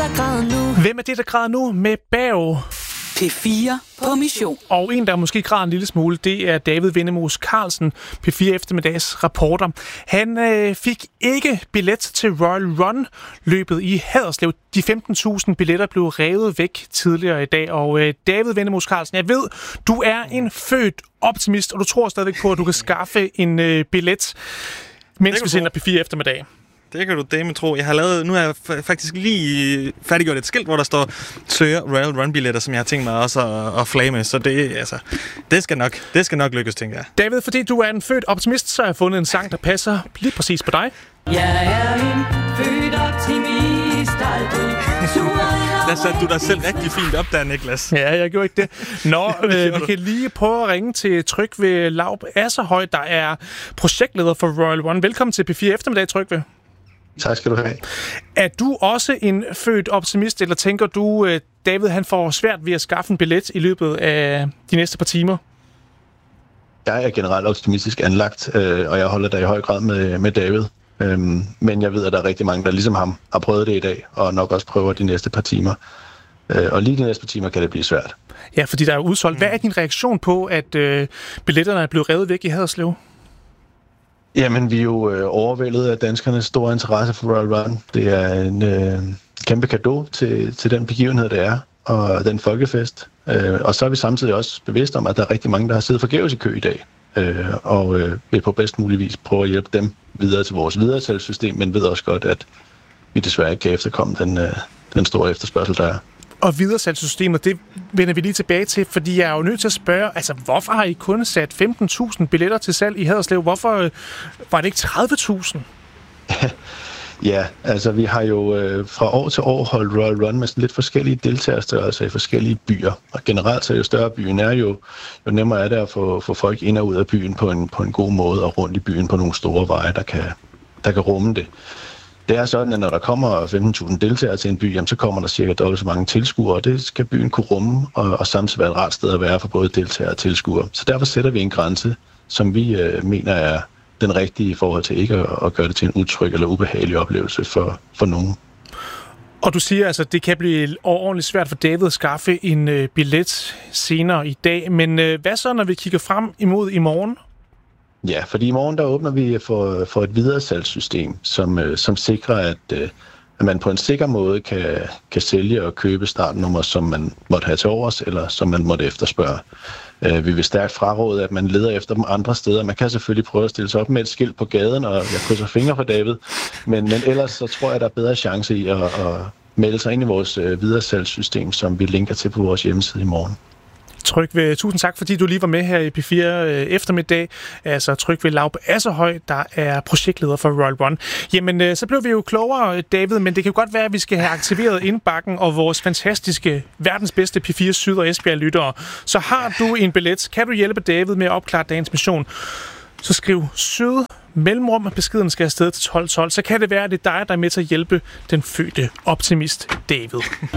der græder nu? Hvem er det, der græder nu med Bav? P4 på mission. Og en, der måske græder en lille smule, det er David Vindemos Carlsen, P4 eftermiddags reporter. Han fik ikke billet til Royal Run-løbet i Haderslev. De 15.000 billetter blev revet væk tidligere i dag. Og David Vindemos Carlsen, jeg ved, du er en født optimist, og du tror stadigvæk på, at du kan skaffe en billet, mens vi sender P4 eftermiddag. Det kan du dame tro. Nu har jeg faktisk lige færdiggjort et skilt, hvor der står søger Royal Run-billetter, som jeg har tænkt mig også at flage med. Så det skal nok lykkes, tænker jeg. David, fordi du er en født optimist, så har jeg fundet en sang, der passer lige præcis på dig. Jeg er en født optimist, aldrig Der satte du dig selv rigtig fint op der, Niklas. Ja, jeg gjorde ikke det. Nå, vi kan lige prøve at ringe til Trygve Laub Asserhøj, der er projektleder for Royal Run. Velkommen til P4 eftermiddag, Trygve. Tak skal du have. Er du også en født optimist, eller tænker du, David han får svært ved at skaffe en billet i løbet af de næste par timer? Jeg er generelt optimistisk anlagt, og jeg holder der i høj grad med David. Men jeg ved, at der er rigtig mange, der ligesom ham har prøvet det i dag, og nok også prøver de næste par timer. Og lige de næste par timer kan det blive svært. Ja, fordi der er udsolgt. Hvad er din reaktion på, at billetterne er blevet revet væk i Haderslev? Jamen, vi er jo overvældet af danskernes store interesse for Royal Run. Det er en kæmpe cadeau til den begivenhed, det er, og den folkefest. Og så er vi samtidig også bevidste om, at der er rigtig mange, der har siddet forgæves i kø i dag. Og vil på bedst mulig vis prøve at hjælpe dem videre til vores videresalgssystem, men ved også godt, at vi desværre ikke kan efterkomme den store efterspørgsel, der er. Og videresalgssystemet, det vender vi lige tilbage til, fordi jeg er jo nødt til at spørge, altså hvorfor har I kun sat 15.000 billetter til salg i Haderslev? Hvorfor var det ikke 30.000? Ja, altså vi har jo fra år til år holdt Royal Run med lidt forskellige deltagerstørrelser i forskellige byer. Og generelt så jo større byen er, jo nemmere er det at få folk ind og ud af byen på en god måde, og rundt i byen på nogle store veje, der kan rumme det. Det er sådan, at når der kommer 15.000 deltagere til en by, jamen, så kommer der cirka dobbelt så mange tilskuere, og det skal byen kunne rumme, og samtidig være et rart sted at være for både deltagere og tilskuere. Så derfor sætter vi en grænse, som vi mener er den rigtige i forhold til ikke at gøre det til en utryg eller ubehagelig oplevelse for nogen. Og du siger altså, at det kan blive ordentligt svært for David at skaffe en billet senere i dag, men hvad så, når vi kigger frem imod i morgen? Ja, fordi i morgen der åbner vi for et videresalgssystem, som sikrer, at man på en sikker måde kan sælge og købe startnummer, som man måtte have til overs, eller som man måtte efterspørge. Vi vil stærkt fraråde, at man leder efter dem andre steder. Man kan selvfølgelig prøve at stille sig op med et skilt på gaden, og jeg krydser fingre for David, men ellers så tror jeg, der er bedre chance i at melde sig ind i vores videresalgssystem, som vi linker til på vores hjemmeside i morgen. Trygve, tusind tak, fordi du lige var med her i P4 eftermiddag. Altså Trygve Laub Asserhøj, der er projektleder for Royal Run. Jamen, så blev vi jo klogere, David, men det kan jo godt være, at vi skal have aktiveret indbakken og vores fantastiske, verdens bedste P4 Syd- og Esbjerg-lyttere. Så har du en billet, kan du hjælpe David med at opklare dagens mission, så skriv Syd mellemrum, beskeden skal afsted til 1212, så kan det være, at det er dig, der er med til at hjælpe den fødte optimist David.